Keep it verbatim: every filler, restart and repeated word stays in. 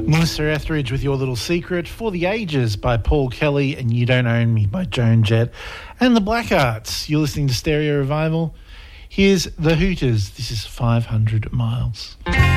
Melissa Etheridge with Your Little Secret, For the Ages by Paul Kelly, and You Don't Own Me by Joan Jett, and the Black Arts. You're listening to Stereo Revival. Here's the Hooters. This is five hundred miles.